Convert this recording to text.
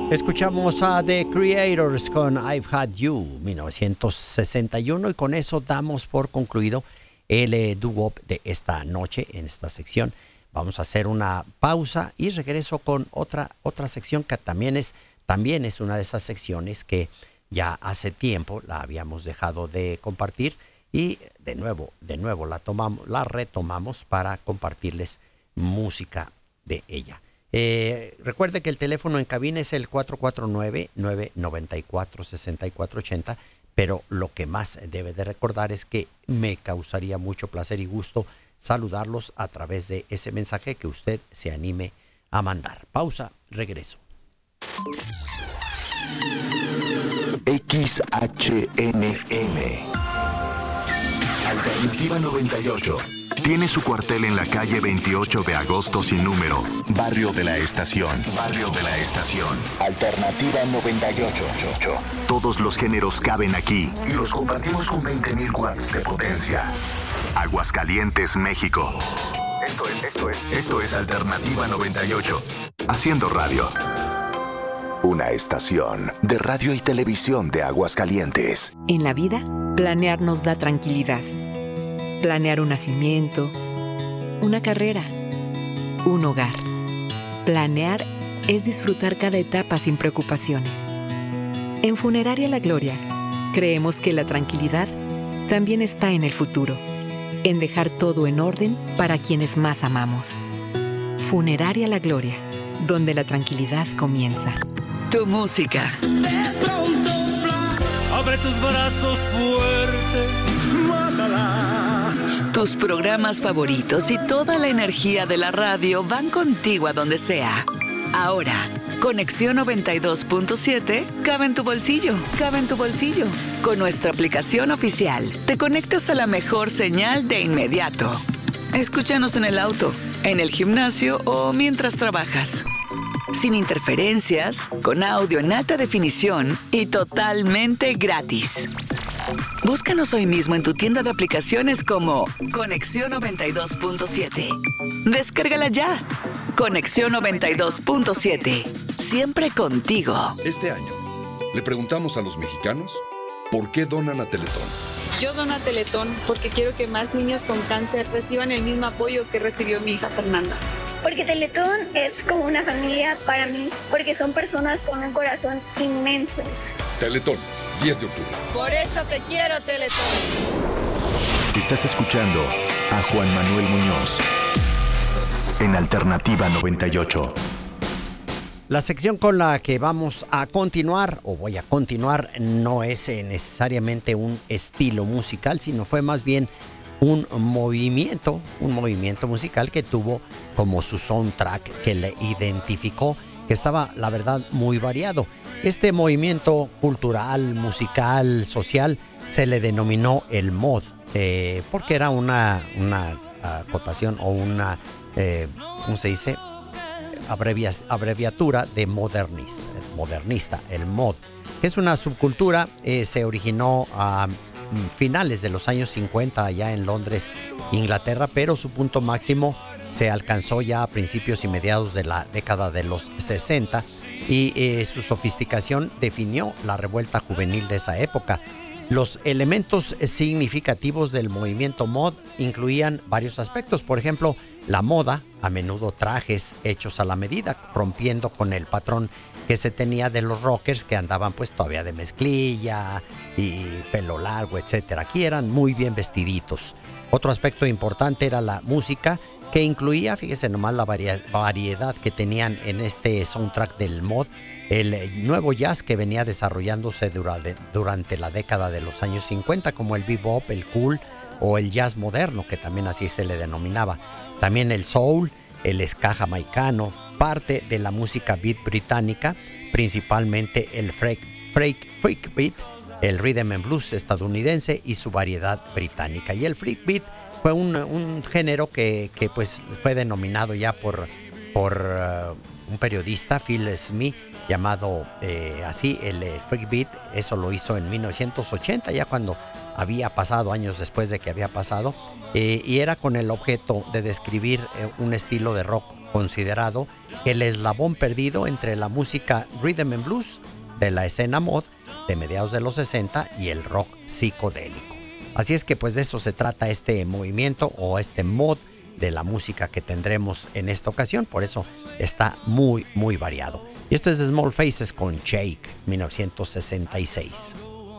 Escuchamos a The Creators con I've Had You, 1961, y con eso damos por concluido el doo-wop de esta noche en esta sección. Vamos a hacer una pausa y regreso con otra sección que también es una de esas secciones que ya hace tiempo la habíamos dejado de compartir y de nuevo la retomamos para compartirles música de ella. Recuerde que el teléfono en cabina es el 449-994-6480, pero lo que más debe de recordar es que me causaría mucho placer y gusto saludarlos a través de ese mensaje que usted se anime a mandar. Pausa, regreso. XHNM Alternativa 98 tiene su cuartel en la calle 28 de agosto sin número, Barrio de la Estación. Alternativa 98. Todos los géneros caben aquí y los compartimos con 20.000 watts de potencia. Aguascalientes, México. Esto es Alternativa 98. Haciendo radio. Una estación de radio y televisión de Aguascalientes. En la vida, planear nos da tranquilidad. Planear un nacimiento, una carrera, un hogar. Planear es disfrutar cada etapa sin preocupaciones. En Funeraria La Gloria, creemos que la tranquilidad también está en el futuro, en dejar todo en orden para quienes más amamos. Funeraria La Gloria, donde la tranquilidad comienza. Tu música. De pronto, abre tus brazos fuerte, mátala. Tus programas favoritos y toda la energía de la radio van contigo a donde sea. Ahora, Conexión 92.7 cabe en tu bolsillo. Con nuestra aplicación oficial, te conectas a la mejor señal de inmediato. Escúchanos en el auto, en el gimnasio o mientras trabajas. Sin interferencias, con audio en alta definición y totalmente gratis. Búscanos hoy mismo en tu tienda de aplicaciones como Conexión 92.7. Descárgala ya. Conexión 92.7. Siempre contigo. Este año, le preguntamos a los mexicanos por qué donan a Teletón. Yo dono a Teletón porque quiero que más niños con cáncer reciban el mismo apoyo que recibió mi hija Fernanda. Porque Teletón es como una familia para mí, porque son personas con un corazón inmenso. Teletón, 10 de octubre. Por eso te quiero, Teletón. Estás escuchando a Juan Manuel Muñoz en Alternativa 98. La sección con la que vamos a continuar, o voy a continuar, no es necesariamente un estilo musical, sino fue más bien un movimiento musical que tuvo como su soundtrack que le identificó, que estaba, la verdad, muy variado. Este movimiento cultural, musical, social, se le denominó el mod, porque era una acotación o una, ¿cómo se dice?, abreviatura de modernista, el mod, que es una subcultura, se originó a finales de los años 50 allá en Londres, Inglaterra, pero su punto máximo se alcanzó ya a principios y mediados de la década de los 60 y su sofisticación definió la revuelta juvenil de esa época. Los elementos significativos del movimiento mod incluían varios aspectos, por ejemplo, la moda, a menudo trajes hechos a la medida, rompiendo con el patrón que se tenía de los rockers que andaban pues todavía de mezclilla y pelo largo, etcétera. Aquí eran muy bien vestiditos. Otro aspecto importante era la música, que incluía, fíjese nomás la variedad que tenían en este soundtrack del mod, el nuevo jazz que venía desarrollándose durante la década de los años 50, como el bebop, el cool o el jazz moderno, que también así se le denominaba. También el soul, el ska jamaicano, parte de la música beat británica, principalmente el freak beat, el rhythm and blues estadounidense y su variedad británica. Y el freak beat fue un género que pues fue denominado ya por un periodista, Phil Smith, llamado así, el freak beat. Eso lo hizo en 1980, ya cuando había pasado, años después de que había pasado, y era con el objeto de describir un estilo de rock considerado el eslabón perdido entre la música rhythm and blues de la escena mod de mediados de los 60 y el rock psicodélico. Así es que pues de eso se trata este movimiento o este mod de la música que tendremos en esta ocasión, por eso está muy muy variado. Y esto es Small Faces con Shake, 1966.